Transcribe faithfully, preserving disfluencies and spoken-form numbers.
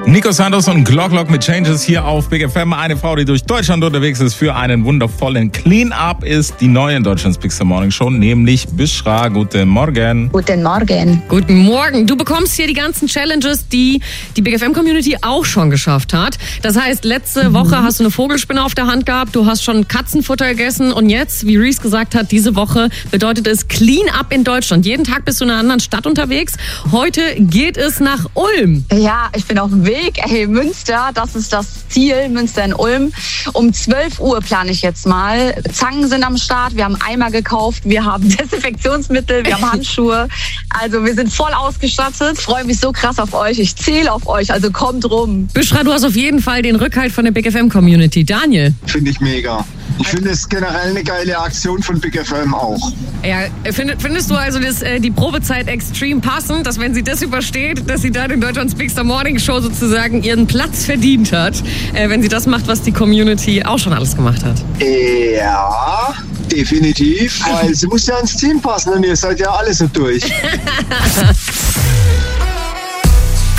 Nico Santos und Glock Glock mit Changes hier auf Big F M. Eine Frau, die durch Deutschland unterwegs ist für einen wundervollen Clean-Up, ist die neue in Deutschlands Big Morning Show, nämlich Bishra. Guten Morgen. Guten Morgen. Guten Morgen. Du bekommst hier die ganzen Challenges, die die Big F M-Community auch schon geschafft hat. Das heißt, letzte Woche hast du eine Vogelspinne auf der Hand gehabt, du hast schon Katzenfutter gegessen und jetzt, wie Reese gesagt hat, diese Woche bedeutet es Clean-Up in Deutschland. Jeden Tag bist du in einer anderen Stadt unterwegs. Heute geht es nach Ulm. Ja, ich bin auf dem Weg. Hey, Münster, das ist das Ziel, Münster in Ulm. Um zwölf Uhr plane ich jetzt mal. Zangen sind am Start, wir haben Eimer gekauft, wir haben Desinfektionsmittel, wir haben Handschuhe. Also wir sind voll ausgestattet. Ich freue mich so krass auf euch. Ich zähle auf euch, also kommt rum. Bishra, du hast auf jeden Fall den Rückhalt von der Big F M-Community. Daniel? Finde ich mega. Ich finde es generell eine geile Aktion von Big F M auch. Ja, find, findest du also das, äh, die Probezeit extrem passend, dass wenn sie das übersteht, dass sie dann in Deutschlands Big Morning Show sozusagen ihren Platz verdient hat, äh, wenn sie das macht, was die Community auch schon alles gemacht hat? Ja, definitiv, weil sie muss ja ins Team passen und ihr seid ja alle so durch.